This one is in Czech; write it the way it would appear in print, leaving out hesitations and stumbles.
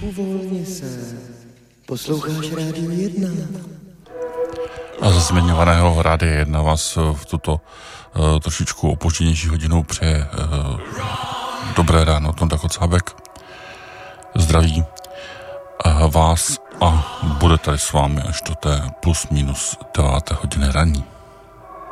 Uvolni se. Posloucháš Rádio 1. A ze zmiňovaného Rádia 1 vás v tuto trošičku opožděnější hodinu přeje dobré ráno Tonda Kocábek. Zdraví vás a bude tady s vámi až do té plus minus 9. hodiny ranní.